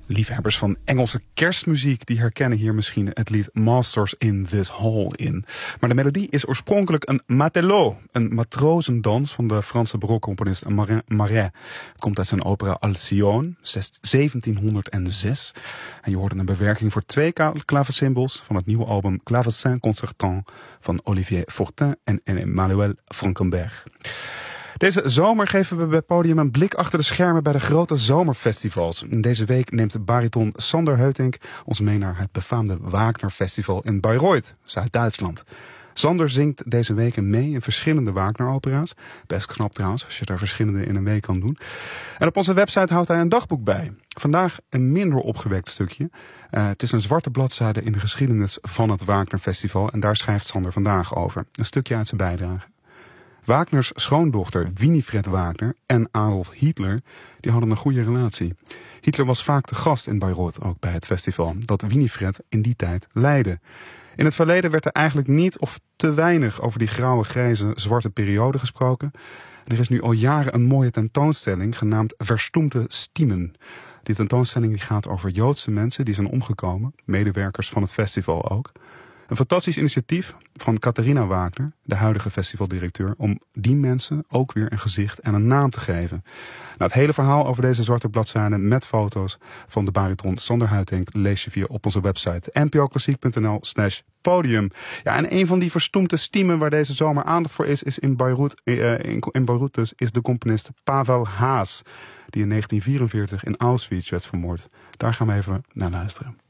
Liefhebbers van Engelse kerstmuziek die herkennen hier misschien het lied Masters in This Hall in. Maar de melodie is oorspronkelijk een matelot, een matrozendans van de Franse barokcomponist Marais. Het komt uit zijn opera Alcyone, 1706. En je hoorde een bewerking voor 2 klavecimbals van het nieuwe album Clavecin Concertant van Olivier Fortin en Emmanuel Frankenberg. Deze zomer geven we bij Podium een blik achter de schermen bij de grote zomerfestivals. Deze week neemt bariton Sander Heutink ons mee naar het befaamde Wagner Festival in Bayreuth, Zuid-Duitsland. Sander zingt deze weken mee in verschillende Wagner-opera's. Best knap trouwens, als je daar verschillende in een week kan doen. En op onze website houdt hij een dagboek bij. Vandaag een minder opgewekt stukje. Het is een zwarte bladzijde in de geschiedenis van het Wagner Festival. En daar schrijft Sander vandaag over. Een stukje uit zijn bijdrage. Wagners schoondochter Winifred Wagner en Adolf Hitler die hadden een goede relatie. Hitler was vaak de gast in Bayreuth, ook bij het festival, dat Winifred in die tijd leidde. In het verleden werd er eigenlijk niet of te weinig over die grauwe, grijze, zwarte periode gesproken. Er is nu al jaren een mooie tentoonstelling genaamd Verstoemde Stimmen. Die tentoonstelling die gaat over Joodse mensen die zijn omgekomen, medewerkers van het festival ook. Een fantastisch initiatief van Catharina Wagner, de huidige festivaldirecteur, om die mensen ook weer een gezicht en een naam te geven. Nou, het hele verhaal over deze zwarte bladzijde met foto's van de bariton Sander Heutink lees je via op onze website npoklassiek.nl/podium. Ja, en een van die verstoemde stiemen waar deze zomer aandacht voor is in Bayreuth dus, is de componist Pavel Haas, die in 1944 in Auschwitz werd vermoord. Daar gaan we even naar luisteren.